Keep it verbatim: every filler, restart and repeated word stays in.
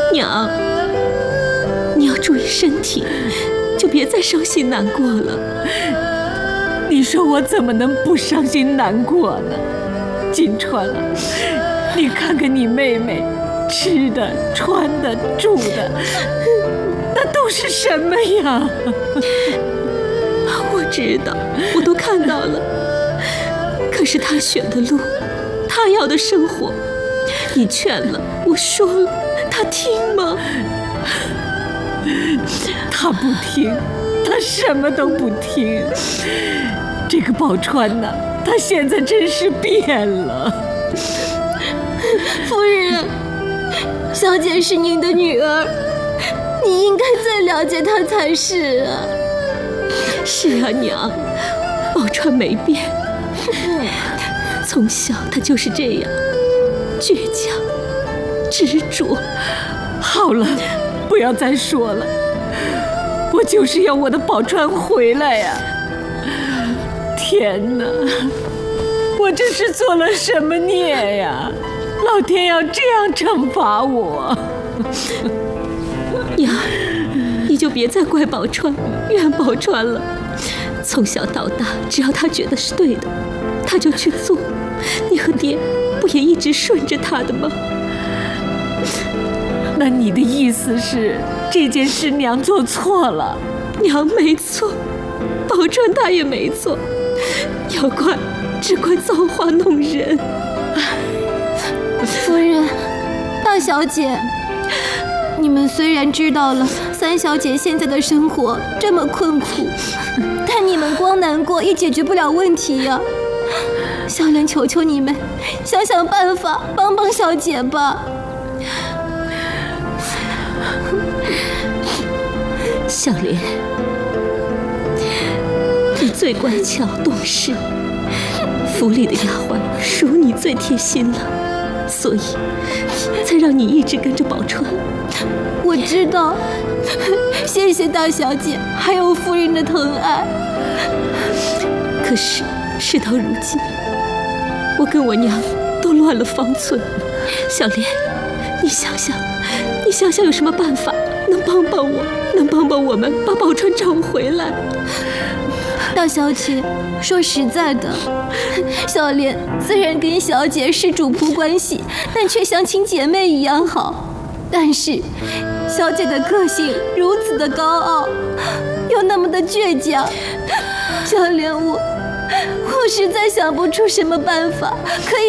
娘，你要注意身体，就别再伤心难过了。 你说我怎么能不伤心难过呢？金川啊，你看看你妹妹，吃的、穿的、住的，那都是什么呀？ 我知道，我都看到了。可是她选的路，她要的生活，你劝了，我说了，她听吗？ 她不听，她什么都不听。这个宝钏呢，她现在真是变了。 夫人，小姐是您的女儿，你应该最了解她才是啊。 是啊，娘，宝钏没变，从小她就是这样，倔强、执着。 好了，不要再说了，我就是要我的宝钏回来呀！天哪，我这是做了什么孽呀？老天要这样惩罚我！ 娘，你就别再怪宝钏、怨宝钏了。从小到大，只要她觉得是对的，她就去做。你和爹不也一直顺着她的吗？ 那你的意思是，这件事娘做错了？ 娘没错，宝钏她也没错，要怪只怪造化弄人。 夫人，大小姐，你们虽然知道了三小姐现在的生活这么困苦，但你们光难过也解决不了问题呀。小莲求求你们，想想办法帮帮小姐吧。 小莲，你最乖巧懂事，府里的丫鬟属你最贴心了，所以才让你一直跟着宝钏。 我知道，谢谢大小姐还有夫人的疼爱。 可是事到如今，我跟我娘都乱了方寸。小莲，你想想，你想想有什么办法能帮帮我，能帮帮我们把宝钏找回来？ 大小姐，说实在的，小莲虽然跟小姐是主仆关系，但却像亲姐妹一样好。但是小姐的个性如此的高傲，又那么的倔强，小莲我我实在想不出什么办法可以